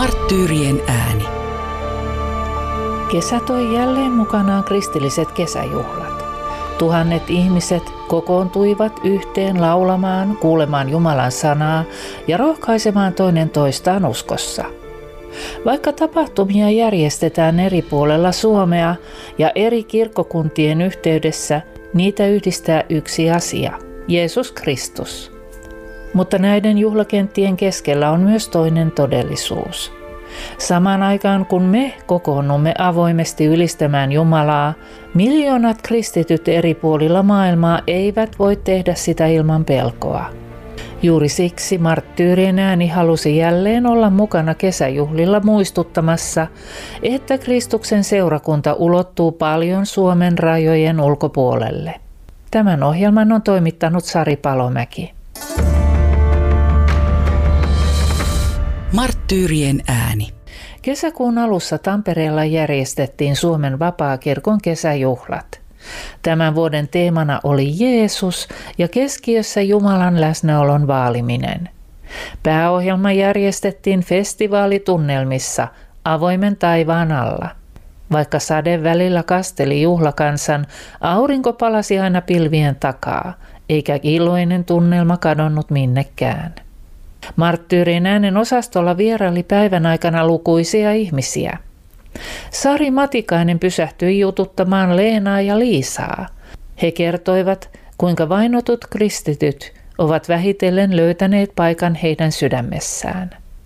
Marttyyrien ääni. Kesä toi jälleen mukanaan kristilliset kesäjuhlat. Tuhannet ihmiset kokoontuivat yhteen laulamaan, kuulemaan Jumalan sanaa ja rohkaisemaan toinen toistaan uskossa. Vaikka tapahtumia järjestetään eri puolella Suomea ja eri kirkkokuntien yhteydessä, niitä yhdistää yksi asia, Jeesus Kristus. Mutta näiden juhlakenttien keskellä on myös toinen todellisuus. Samaan aikaan kun me kokoonnumme avoimesti ylistämään Jumalaa, miljoonat kristityt eri puolilla maailmaa eivät voi tehdä sitä ilman pelkoa. Juuri siksi Marttyyrien ääni halusi jälleen olla mukana kesäjuhlilla muistuttamassa, että Kristuksen seurakunta ulottuu paljon Suomen rajojen ulkopuolelle. Tämän ohjelman on toimittanut Sari Palomäki. Marttyyrien ääni. Kesäkuun alussa Tampereella järjestettiin Suomen Vapaakirkon kesäjuhlat. Tämän vuoden teemana oli Jeesus ja keskiössä Jumalan läsnäolon vaaliminen. Pääohjelma järjestettiin festivaalitunnelmissa avoimen taivaan alla. Vaikka sade välillä kasteli juhlakansan, aurinko palasi aina pilvien takaa, eikä iloinen tunnelma kadonnut minnekään. Marttyyrien äänen osastolla vieraili päivän aikana lukuisia ihmisiä. Sari Matikainen pysähtyi jututtamaan Leenaa ja Liisaa. He kertoivat, kuinka vainotut kristityt ovat vähitellen löytäneet paikan heidän sydämessään.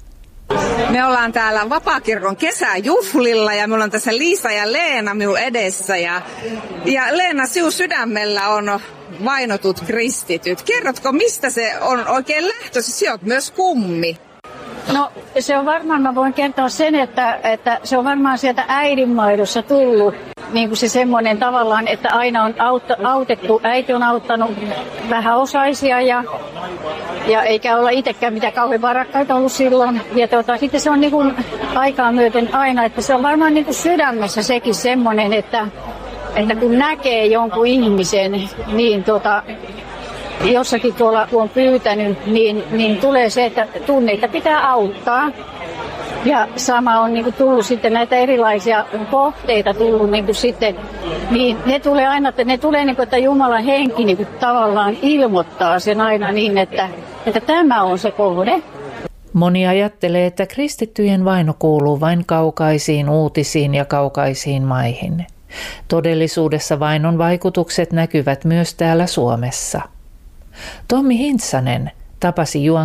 Me ollaan täällä Vapaakirkon kesäjuhlilla ja me ollaan tässä Liisa ja Leena minun edessä. Ja Leena, sinun sydämellä on vainotut kristityt. Kerrotko, mistä se on oikein lähtöisin? Sinä olet myös kummi. No se on varmaan, mä voin kertoa sen, että se on varmaan sieltä äidinmaidossa tullut. Niin kuin se semmoinen tavallaan, että aina on autettu, äiti on auttanut vähäosaisia ja eikä olla itsekään mitään kauhean varakkaita ollut silloin. Ja sitten se on niin kuin aikaa myöten aina, että se on varmaan niin kuin sydämessä sekin semmoinen, että kun näkee jonkun ihmisen, niin jossakin tuolla kun on pyytänyt, niin tulee se, että tunneita pitää auttaa. Ja sama on niin tullut sitten näitä erilaisia kohteita tullut niin sitten, niin ne tulee aina, että Jumalan henki niin tavallaan ilmoittaa sen aina niin, että tämä on se kohde. Moni ajattelee, että kristittyjen vaino kuuluu vain kaukaisiin uutisiin ja kaukaisiin maihin. Todellisuudessa vainon vaikutukset näkyvät myös täällä Suomessa. Tommi Hintsanen tapasi